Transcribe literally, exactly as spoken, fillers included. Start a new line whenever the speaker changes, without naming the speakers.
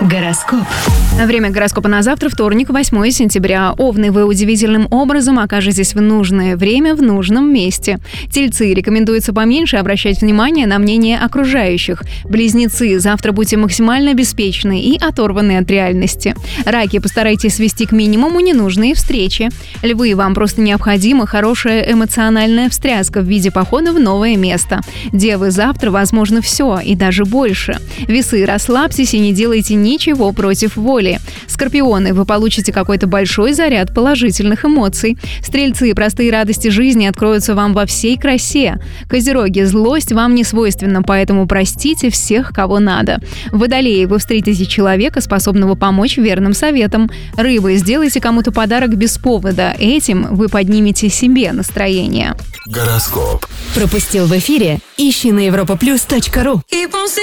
Гороскоп.
Время гороскопа на завтра, вторник, восьмое сентября. Овны, вы удивительным образом окажетесь в нужное время в нужном месте. Тельцы, рекомендуется поменьше обращать внимание на мнение окружающих. Близнецы, завтра будьте максимально беспечны и оторваны от реальности. Раки, постарайтесь свести к минимуму ненужные встречи. Львы, вам просто необходима хорошая эмоциональная встряска в виде похода в новое место. Девы, завтра возможно все и даже больше. Весы, расслабьтесь и не делайте ничего против воли. Скорпионы, вы получите какой-то большой заряд положительных эмоций. Стрельцы, простые радости жизни откроются вам во всей красе. Козероги, злость вам не свойственна, поэтому простите всех, кого надо. Водолеи, вы встретите человека, способного помочь верным советам. Рыбы, сделайте кому-то подарок без повода. Этим вы поднимете себе настроение.
Гороскоп.
Пропустил в эфире? Ищи на европа плюс точка ру.